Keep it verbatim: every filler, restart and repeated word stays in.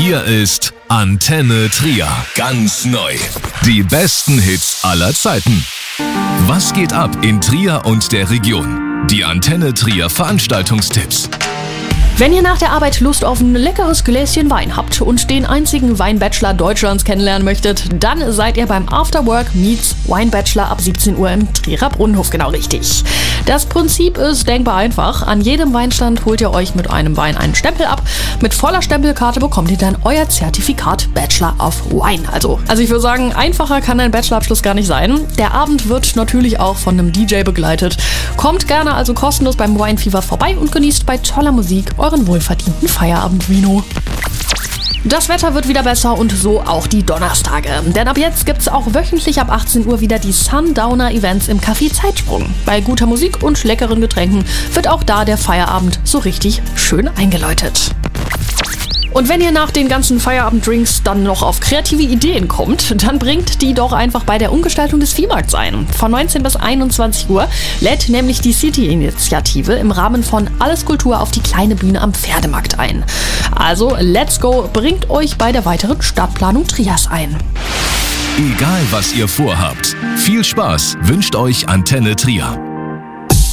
Hier ist Antenne Trier. Ganz neu. Die besten Hits aller Zeiten. Was geht ab in Trier und der Region? Die Antenne Trier Veranstaltungstipps. Wenn ihr nach der Arbeit Lust auf ein leckeres Gläschen Wein habt und den einzigen Weinbachelor Deutschlands kennenlernen möchtet, dann seid ihr beim Afterwork Meets Weinbachelor ab siebzehn Uhr im Trierer Brunnenhof genau richtig. Das Prinzip ist denkbar einfach. An jedem Weinstand holt ihr euch mit einem Wein einen Stempel ab. Mit voller Stempelkarte bekommt ihr dann euer Zertifikat Bachelor of Wine. Also, also ich würde sagen, einfacher kann ein Bachelorabschluss gar nicht sein. Der Abend wird natürlich auch von einem D J begleitet. Kommt gerne also kostenlos beim Wine Fever vorbei und genießt bei toller Musik euren wohlverdienten Feierabendvino. Das Wetter wird wieder besser und so auch die Donnerstage. Denn ab jetzt gibt's auch wöchentlich ab achtzehn Uhr wieder die Sundowner-Events im Café Zeitsprung. Bei guter Musik und leckeren Getränken wird auch da der Feierabend so richtig schön eingeläutet. Und wenn ihr nach den ganzen Feierabenddrinks dann noch auf kreative Ideen kommt, dann bringt die doch einfach bei der Umgestaltung des Viehmarkts ein. Von neunzehn bis einundzwanzig Uhr lädt nämlich die City-Initiative im Rahmen von Alles Kultur auf die kleine Bühne am Pferdemarkt ein. Also, let's go, bringt euch bei der weiteren Stadtplanung Triers ein. Egal was ihr vorhabt, viel Spaß wünscht euch Antenne Trier.